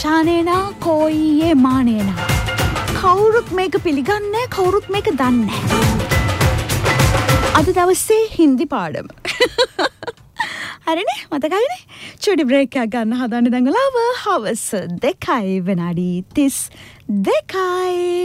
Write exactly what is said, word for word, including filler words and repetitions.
චානේනා කෝයියේ මානේනා. කවුරුත් මේක පිළිගන්නේ කවුරුත් මේක දන්නේ. අද දවසේ හින්දි පාඩම. හරිනේ මතකයිනේ. චුටි බ්‍රේක් එකක් ගන්න හදන්නේ දඟලාව හවස දෙකයි විනාඩි තිස් දෙකයි.